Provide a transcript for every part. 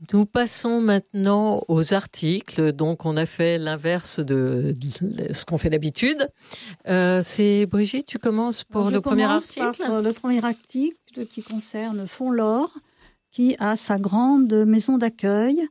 Nous passons maintenant aux articles. Donc, on a fait l'inverse de ce qu'on fait d'habitude. C'est Brigitte, tu commences pour le premier article. Par le premier article qui concerne Fonlore, qui a sa grande maison d'accueil,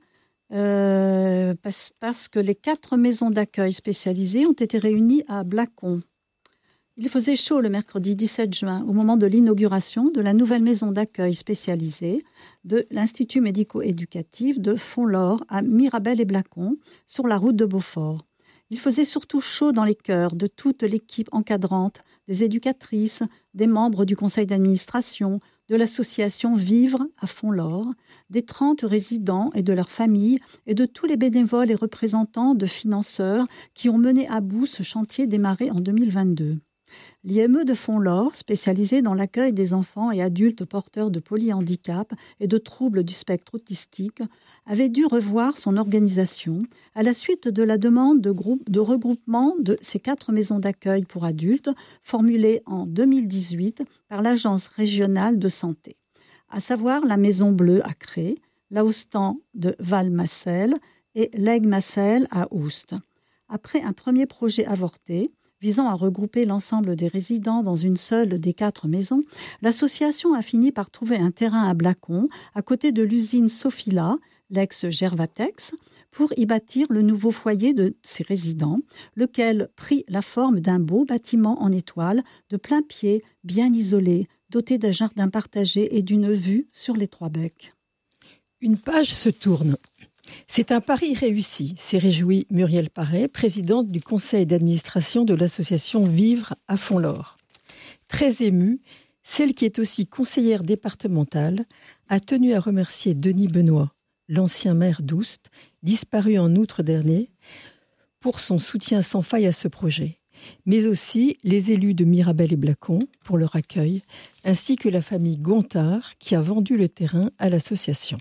parce que les 4 maisons d'accueil spécialisées ont été réunies à Blacon. Il faisait chaud le mercredi 17 juin, au moment de l'inauguration de la nouvelle maison d'accueil spécialisée de l'Institut médico-éducatif de Fonlore à Mirabel et Blacon, sur la route de Beaufort. Il faisait surtout chaud dans les cœurs de toute l'équipe encadrante, des éducatrices, des membres du conseil d'administration, de l'association Vivre à Fonlore, des 30 résidents et de leurs familles, et de tous les bénévoles et représentants de financeurs qui ont mené à bout ce chantier démarré en 2022. L'IME de Fonlore, spécialisée dans l'accueil des enfants et adultes porteurs de polyhandicap et de troubles du spectre autistique, avait dû revoir son organisation à la suite de la demande de regroupement de ces 4 maisons d'accueil pour adultes formulée en 2018 par l'Agence régionale de santé, à savoir la Maison Bleue à Cré, l'Austan de Valmassel et l'Aigle-Massel à Oust. Après un premier projet avorté, visant à regrouper l'ensemble des résidents dans une seule des 4 maisons, l'association a fini par trouver un terrain à Blacon, à côté de l'usine Sofila, l'ex-Gervatex, pour y bâtir le nouveau foyer de ses résidents, lequel prit la forme d'un beau bâtiment en étoile, de plein pied, bien isolé, doté d'un jardin partagé et d'une vue sur les 3 becs. Une page se tourne. C'est un pari réussi, s'est réjouie Muriel Paré, présidente du conseil d'administration de l'association Vivre à Fonlore. Très émue, celle qui est aussi conseillère départementale a tenu à remercier Denis Benoît, l'ancien maire d'Oust, disparu en août dernier, pour son soutien sans faille à ce projet, mais aussi les élus de Mirabel et Blacon pour leur accueil, ainsi que la famille Gontard qui a vendu le terrain à l'association.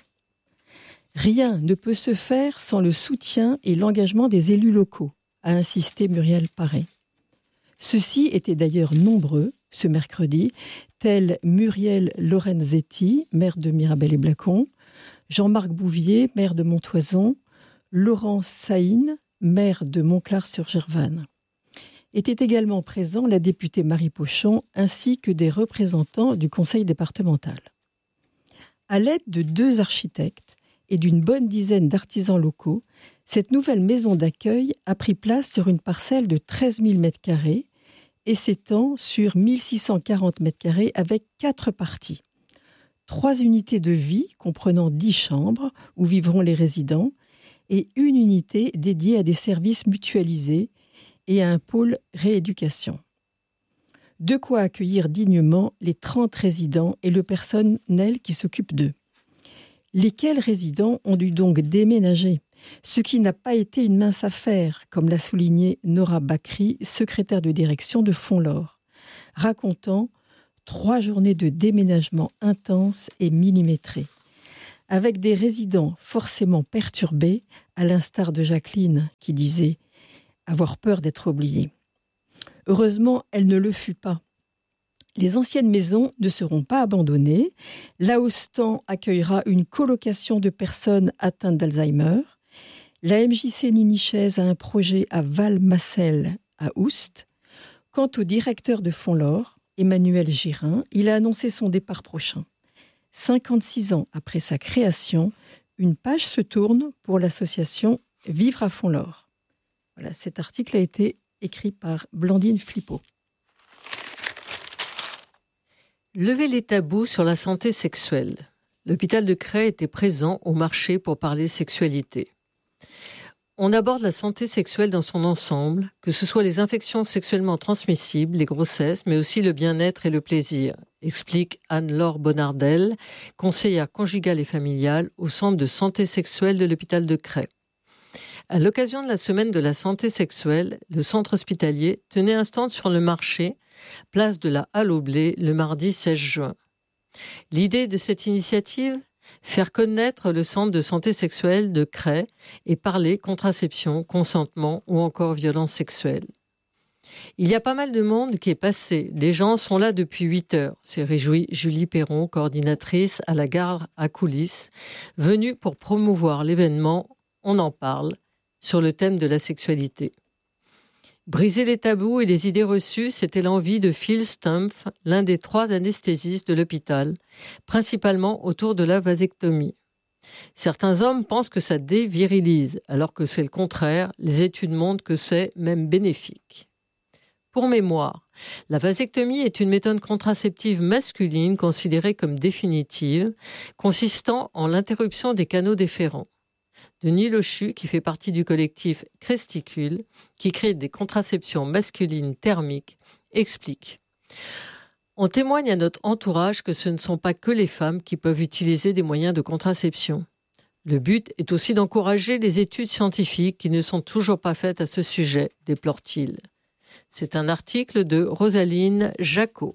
Rien ne peut se faire sans le soutien et l'engagement des élus locaux, a insisté Muriel Paré. Ceux-ci étaient d'ailleurs nombreux ce mercredi, tels Muriel Lorenzetti, maire de Mirabel et Blacon, Jean-Marc Bouvier, maire de Montoison, Laurent Saïn, maire de Montclar-sur-Gervanne. Étaient également présents la députée Marie Pochon ainsi que des représentants du conseil départemental. À l'aide de 2 architectes, et d'une bonne dizaine d'artisans locaux, cette nouvelle maison d'accueil a pris place sur une parcelle de 13 000 m² et s'étend sur 1640 m² avec 4 parties. 3 unités de vie comprenant 10 chambres où vivront les résidents et une unité dédiée à des services mutualisés et à un pôle rééducation. De quoi accueillir dignement les 30 résidents et le personnel qui s'occupe d'eux. Lesquels résidents ont dû donc déménager, ce qui n'a pas été une mince affaire, comme l'a souligné Nora Bakri, secrétaire de direction de Fonlore, racontant 3 journées de déménagement intenses et millimétrées, avec des résidents forcément perturbés, à l'instar de Jacqueline, qui disait avoir peur d'être oubliée. Heureusement, elle ne le fut pas. Les anciennes maisons ne seront pas abandonnées. L'Austan accueillera une colocation de personnes atteintes d'Alzheimer. La MJC Ninichaise a un projet à Valmassel, à Oust. Quant au directeur de Fonlore, Emmanuel Girin, il a annoncé son départ prochain. 56 ans après sa création, une page se tourne pour l'association Vivre à Fonlore. Voilà, cet article a été écrit par Blandine Flippo. Lever les tabous sur la santé sexuelle. L'hôpital de Crest était présent au marché pour parler sexualité. On aborde la santé sexuelle dans son ensemble, que ce soit les infections sexuellement transmissibles, les grossesses, mais aussi le bien-être et le plaisir, explique Anne-Laure Bonardel, conseillère conjugale et familiale au centre de santé sexuelle de l'hôpital de Crest. À l'occasion de la semaine de la santé sexuelle, le centre hospitalier tenait un stand sur le marché, place de la Halle au Blé, le mardi 16 juin. L'idée de cette initiative ? Faire connaître le centre de santé sexuelle de Crest et parler contraception, consentement ou encore violence sexuelle. Il y a pas mal de monde qui est passé. Les gens sont là depuis 8 heures, s'est réjouie Julie Perron, coordinatrice à la gare à coulisses, venue pour promouvoir l'événement « On en parle » sur le thème de la sexualité. Briser les tabous et les idées reçues, c'était l'envie de Phil Stumpf, l'un des 3 anesthésistes de l'hôpital, principalement autour de la vasectomie. Certains hommes pensent que ça dévirilise, alors que c'est le contraire. Les études montrent que c'est même bénéfique. Pour mémoire, la vasectomie est une méthode contraceptive masculine considérée comme définitive, consistant en l'interruption des canaux déférents. Denis Lochu, qui fait partie du collectif Cresticule, qui crée des contraceptions masculines thermiques, explique. On témoigne à notre entourage que ce ne sont pas que les femmes qui peuvent utiliser des moyens de contraception. Le but est aussi d'encourager les études scientifiques qui ne sont toujours pas faites à ce sujet, déplore-t-il. C'est un article de Rosaline Jacot.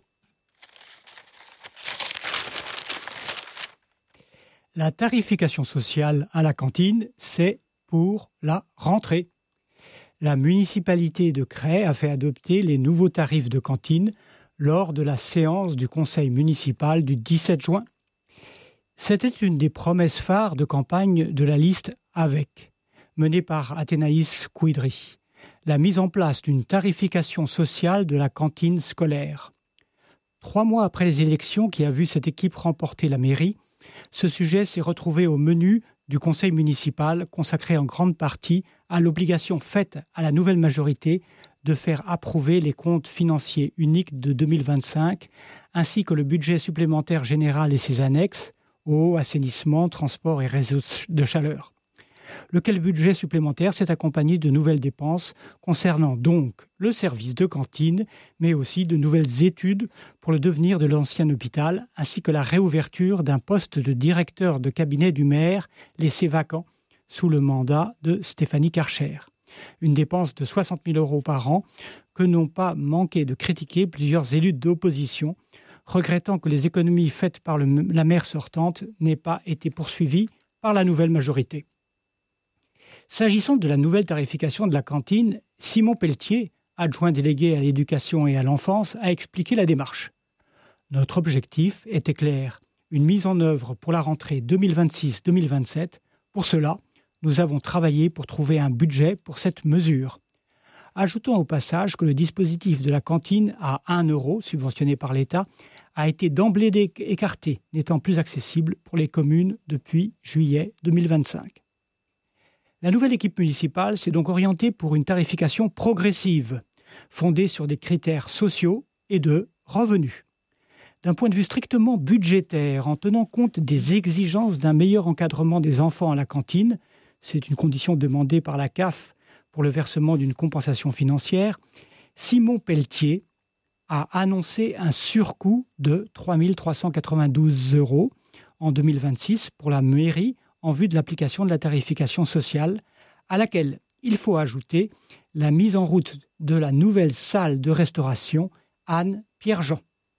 La tarification sociale à la cantine, c'est pour la rentrée. La municipalité de Crest a fait adopter les nouveaux tarifs de cantine lors de la séance du conseil municipal du 17 juin. C'était une des promesses phares de campagne de la liste AVEC, menée par Athénaïs Couidry. La mise en place d'une tarification sociale de la cantine scolaire. 3 mois après les élections qui a vu cette équipe remporter la mairie, ce sujet s'est retrouvé au menu du conseil municipal consacré en grande partie à l'obligation faite à la nouvelle majorité de faire approuver les comptes financiers uniques de 2025 ainsi que le budget supplémentaire général et ses annexes, eau, assainissement, transport et réseaux de chaleur. Lequel budget supplémentaire s'est accompagné de nouvelles dépenses concernant donc le service de cantine, mais aussi de nouvelles études pour le devenir de l'ancien hôpital, ainsi que la réouverture d'un poste de directeur de cabinet du maire laissé vacant sous le mandat de Stéphanie Karcher. Une dépense de 60 000 € par an que n'ont pas manqué de critiquer plusieurs élus d'opposition, regrettant que les économies faites par la maire sortante n'aient pas été poursuivies par la nouvelle majorité. S'agissant de la nouvelle tarification de la cantine, Simon Pelletier, adjoint délégué à l'éducation et à l'enfance, a expliqué la démarche. Notre objectif était clair, une mise en œuvre pour la rentrée 2026-2027. Pour cela, nous avons travaillé pour trouver un budget pour cette mesure. Ajoutons au passage que le dispositif de la cantine à 1 € subventionné par l'État a été d'emblée écarté, n'étant plus accessible pour les communes depuis juillet 2025. La nouvelle équipe municipale s'est donc orientée pour une tarification progressive, fondée sur des critères sociaux et de revenus. D'un point de vue strictement budgétaire, en tenant compte des exigences d'un meilleur encadrement des enfants à la cantine, c'est une condition demandée par la CAF pour le versement d'une compensation financière, Simon Pelletier a annoncé un surcoût de 3 392 € en 2026 pour la mairie en vue de l'application de la tarification sociale, à laquelle il faut ajouter la mise en route de la nouvelle salle de restauration Anne Pierre-Jean.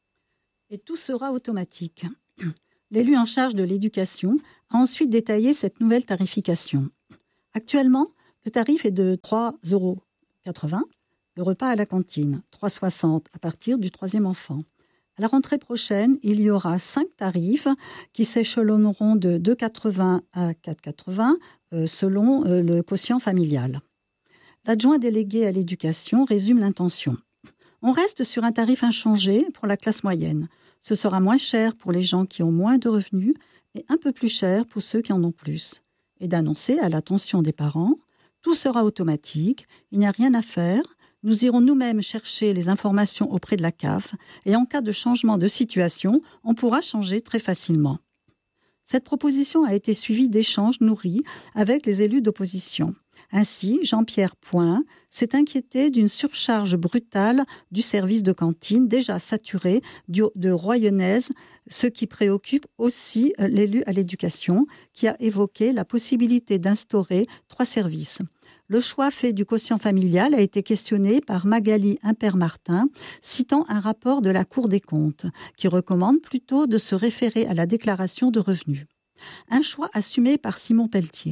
Et tout sera automatique. L'élu en charge de l'éducation a ensuite détaillé cette nouvelle tarification. Actuellement, le tarif est de 3,80 €, le repas à la cantine, 3,60 € à partir du 3e enfant. À la rentrée prochaine, il y aura 5 tarifs qui s'échelonneront de 2,80 € à 4,80 € selon le quotient familial. L'adjoint délégué à l'éducation résume l'intention. On reste sur un tarif inchangé pour la classe moyenne. Ce sera moins cher pour les gens qui ont moins de revenus et un peu plus cher pour ceux qui en ont plus. Et d'annoncer à l'attention des parents, tout sera automatique, il n'y a rien à faire. Nous irons nous-mêmes chercher les informations auprès de la CAF et en cas de changement de situation, on pourra changer très facilement. Cette proposition a été suivie d'échanges nourris avec les élus d'opposition. Ainsi, Jean-Pierre Point s'est inquiété d'une surcharge brutale du service de cantine déjà saturé de royonnaise, ce qui préoccupe aussi l'élu à l'éducation qui a évoqué la possibilité d'instaurer 3 services. Le choix fait du quotient familial a été questionné par Magali Imper-Martin, citant un rapport de la Cour des comptes, qui recommande plutôt de se référer à la déclaration de revenus. Un choix assumé par Simon Pelletier.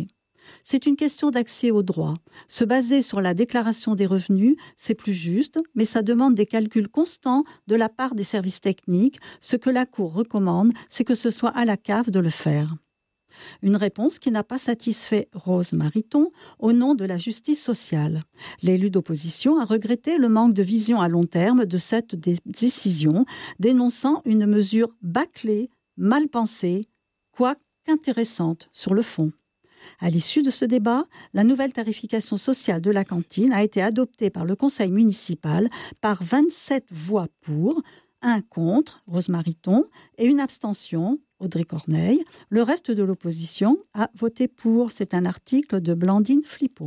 C'est une question d'accès aux droits. Se baser sur la déclaration des revenus, c'est plus juste, mais ça demande des calculs constants de la part des services techniques. Ce que la Cour recommande, c'est que ce soit à la CAF de le faire. Une réponse qui n'a pas satisfait Rose Mariton au nom de la justice sociale. L'élu d'opposition a regretté le manque de vision à long terme de cette décision, dénonçant une mesure bâclée, mal pensée, quoiqu'intéressante sur le fond. À l'issue de ce débat, la nouvelle tarification sociale de la cantine a été adoptée par le conseil municipal par 27 voix pour, 1 contre, Rose Mariton, et 1 abstention, Audrey Corneille. Le reste de l'opposition a voté pour. C'est un article de Blandine Flippo.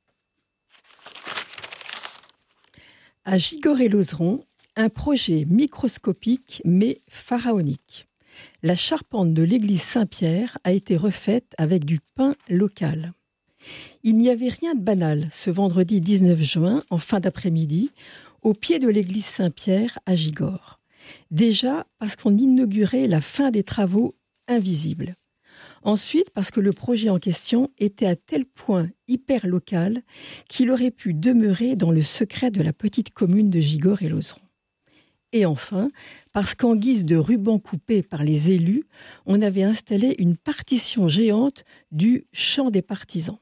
À Gigord-et-Lauzeron, un projet microscopique mais pharaonique. La charpente de l'église Saint-Pierre a été refaite avec du pain local. Il n'y avait rien de banal ce vendredi 19 juin, en fin d'après-midi, au pied de l'église Saint-Pierre à Gigord. Déjà parce qu'on inaugurait la fin des travaux invisibles. Ensuite parce que le projet en question était à tel point hyper local qu'il aurait pu demeurer dans le secret de la petite commune de Gigord-et-Lauzeron. Et enfin, parce qu'en guise de ruban coupé par les élus, on avait installé une partition géante du Champ des partisans.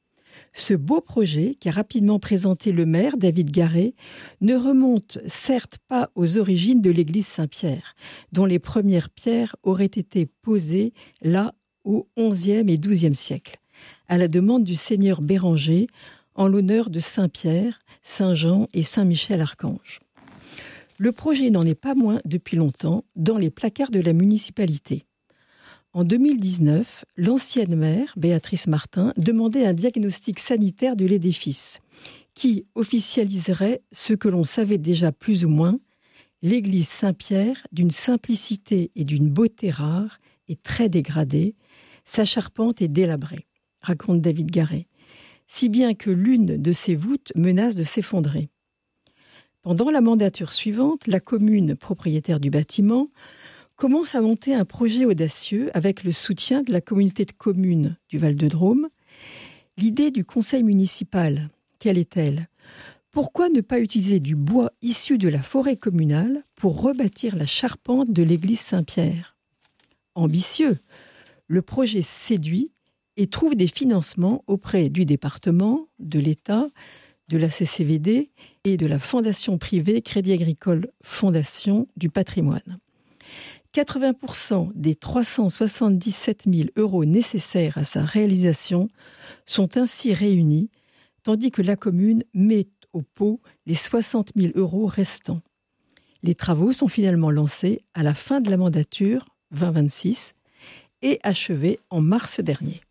Ce beau projet, qu'a rapidement présenté le maire, David Garret, ne remonte certes pas aux origines de l'église Saint-Pierre, dont les premières pierres auraient été posées là au XIe et XIIe siècle, à la demande du seigneur Béranger, en l'honneur de Saint-Pierre, Saint-Jean et Saint-Michel-Archange. Le projet n'en est pas moins depuis longtemps dans les placards de la municipalité. En 2019, l'ancienne maire, Béatrice Martin, demandait un diagnostic sanitaire de l'édifice qui officialiserait ce que l'on savait déjà plus ou moins, l'église Saint-Pierre, d'une simplicité et d'une beauté rare et très dégradée, sa charpente est délabrée, raconte David Garret, si bien que l'une de ses voûtes menace de s'effondrer. Pendant la mandature suivante, la commune propriétaire du bâtiment commence à monter un projet audacieux avec le soutien de la communauté de communes du Val-de-Drôme. L'idée du conseil municipal, quelle est-elle ? Pourquoi ne pas utiliser du bois issu de la forêt communale pour rebâtir la charpente de l'église Saint-Pierre ? Ambitieux, le projet séduit et trouve des financements auprès du département, de l'État, de la CCVD et de la fondation privée Crédit Agricole Fondation du patrimoine. 80% des 377 000 € nécessaires à sa réalisation sont ainsi réunis, tandis que la commune met au pot les 60 000 € restants. Les travaux sont finalement lancés à la fin de la mandature 2026 et achevés en mars dernier.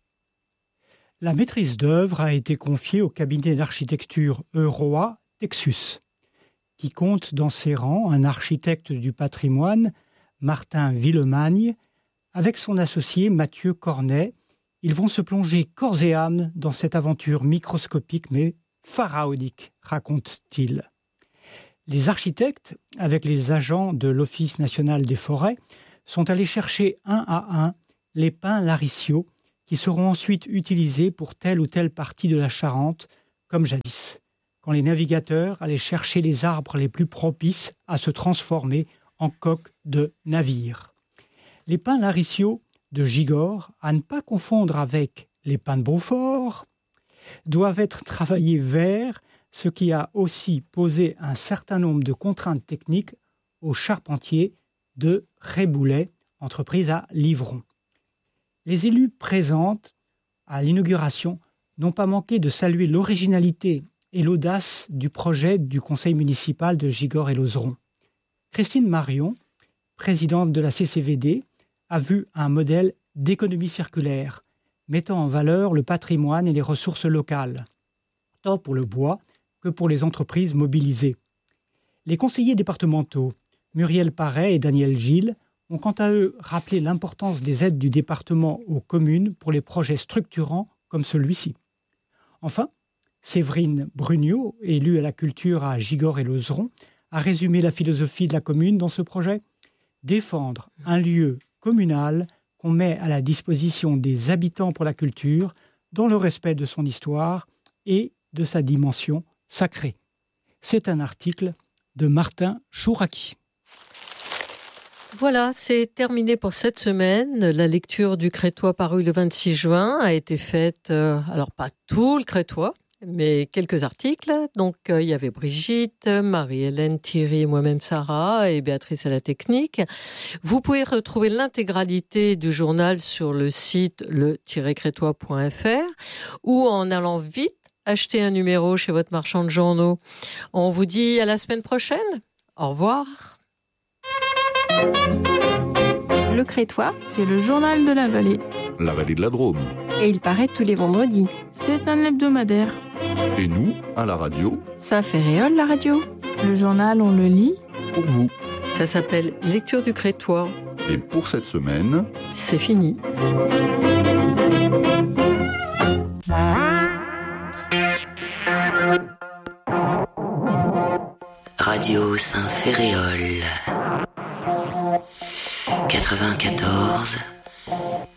La maîtrise d'œuvre a été confiée au cabinet d'architecture Euroa Texus, qui compte dans ses rangs un architecte du patrimoine, Martin Villemagne, avec son associé Mathieu Cornet. Ils vont se plonger corps et âme dans cette aventure microscopique mais pharaonique, raconte-t-il. Les architectes, avec les agents de l'Office national des forêts, sont allés chercher un à un les pins laricio qui seront ensuite utilisés pour telle ou telle partie de la Charente, comme jadis, quand les navigateurs allaient chercher les arbres les plus propices à se transformer en coques de navires. Les pins laricio de Gigord, à ne pas confondre avec les pins de Beaufort, doivent être travaillés verts, ce qui a aussi posé un certain nombre de contraintes techniques aux charpentiers de Réboulet, entreprise à Livron. Les élus présents à l'inauguration n'ont pas manqué de saluer l'originalité et l'audace du projet du conseil municipal de Gigord-et-Lauzeron. Christine Marion, présidente de la CCVD, a vu un modèle d'économie circulaire, mettant en valeur le patrimoine et les ressources locales, tant pour le bois que pour les entreprises mobilisées. Les conseillers départementaux, Muriel Paré et Daniel Gilles, ont quant à eux rappelé l'importance des aides du département aux communes pour les projets structurants comme celui-ci. Enfin, Séverine Brugnot, élue à la culture à Gigord-et-Lauzeron, a résumé la philosophie de la commune dans ce projet. Défendre un lieu communal qu'on met à la disposition des habitants pour la culture dans le respect de son histoire et de sa dimension sacrée. C'est un article de Martin Chouraki. Voilà, c'est terminé pour cette semaine. La lecture du Crétois paru le 26 juin a été faite, alors pas tout le Crétois, mais quelques articles. Donc, il y avait Brigitte, Marie-Hélène, Thierry, moi-même Sarah et Béatrice à la technique. Vous pouvez retrouver l'intégralité du journal sur le site le-crétois.fr ou en allant vite acheter un numéro chez votre marchand de journaux. On vous dit à la semaine prochaine. Au revoir. Le Crétois, c'est le journal de la vallée. La vallée de la Drôme. Et il paraît tous les vendredis. C'est un hebdomadaire. Et nous, à la radio. Saint-Ferréol, la radio. Le journal, on le lit. Pour vous. Ça s'appelle Lecture du Crétois. Et pour cette semaine... C'est fini. Radio Saint-Ferréol 94